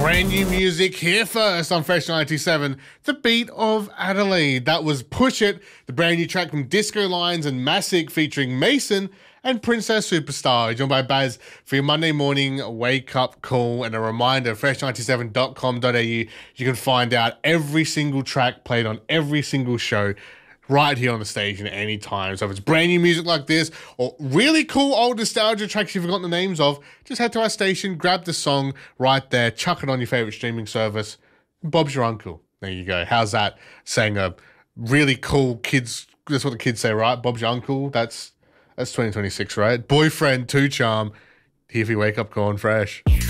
Brand new music here first on Fresh 97, The Beat of Adelaide. That was Push It, the brand new track from Disco Lines and Massic featuring Mason and Princess Superstar. Joined by Baz for your Monday morning wake up call, and a reminder, fresh97.com.au. You can find out every single track played on every single show right here on the station at any time. So if it's brand new music like this or really cool old nostalgia tracks you've forgotten the names of, just head to our station, grab the song right there, chuck it on your favorite streaming service. Bob's your uncle. There you go. How's that? Saying a really cool kids, that's what the kids say, right? Bob's your uncle. That's 2026, right? Boyfriend, 2 Charm. Here for your wake up call on Fresh.